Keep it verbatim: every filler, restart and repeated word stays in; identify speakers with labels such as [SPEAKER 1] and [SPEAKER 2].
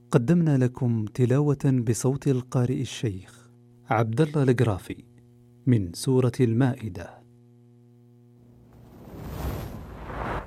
[SPEAKER 1] قدمنا لكم تلاوة بصوت القارئ الشيخ عبد الله القرافي من سورة المائدة.